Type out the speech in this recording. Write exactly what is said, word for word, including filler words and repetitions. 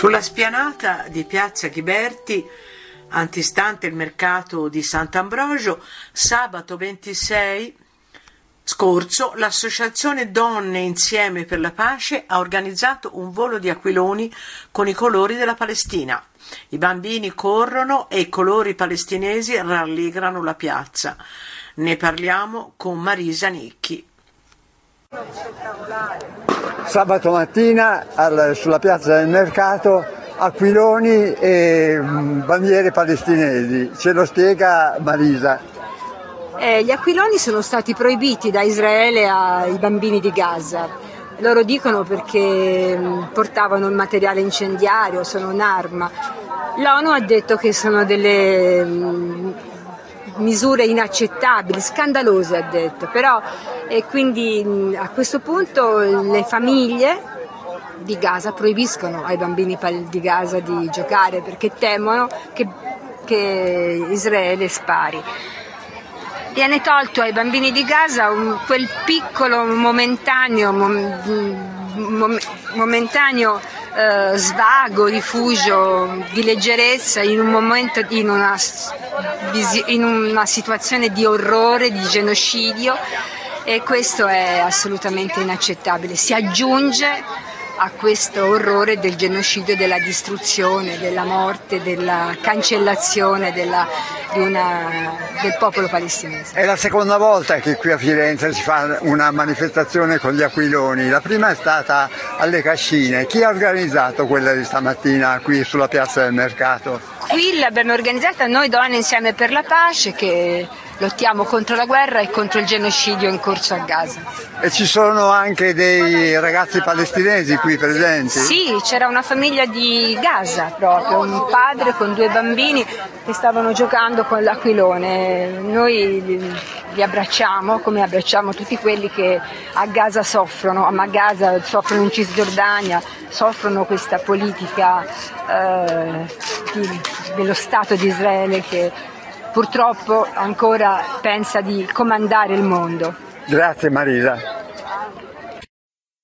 Sulla spianata di Piazza Ghiberti, antistante il mercato di Sant'Ambrogio, sabato ventisei scorso l'associazione Donne Insieme per la Pace ha organizzato un volo di aquiloni con i colori della Palestina. I bambini corrono e i colori palestinesi rallegrano la piazza. Ne parliamo con Marisa Nicchi. Sabato mattina al, sulla piazza del mercato, aquiloni e mh, bandiere palestinesi. Ce lo spiega Marisa. Eh, gli aquiloni sono stati proibiti da Israele ai bambini di Gaza. Loro dicono perché mh, portavano il materiale incendiario, sono un'arma. L'ONU ha detto che sono delle mh, misure inaccettabili, scandalose ha detto, però e quindi mh, a questo punto le famiglie di Gaza proibiscono ai bambini di Gaza di giocare perché temono che, che Israele spari. Viene tolto ai bambini di Gaza un, quel piccolo momentaneo, mom, mom, momentaneo eh, svago, rifugio di leggerezza in un momento, in una, in una situazione di orrore, di genocidio, e questo è assolutamente inaccettabile. Si aggiunge a questo orrore del genocidio, della distruzione, della morte, della cancellazione della, di una, del popolo palestinese. È la seconda volta che qui a Firenze si fa una manifestazione con gli aquiloni. La prima è stata alle Cascine. Chi ha organizzato quella di stamattina qui sulla piazza del mercato? Qui l'abbiamo organizzata noi Donne Insieme per la Pace, che lottiamo contro la guerra e contro il genocidio in corso a Gaza. E ci sono anche dei ragazzi palestinesi qui presenti? Sì, c'era una famiglia di Gaza proprio, un padre con due bambini che stavano giocando con l'aquilone. Noi li, li abbracciamo come abbracciamo tutti quelli che a Gaza soffrono, ma a Gaza soffrono in Cisgiordania, soffrono questa politica eh, di, dello Stato di Israele che purtroppo ancora pensa di comandare il mondo. Grazie Marisa.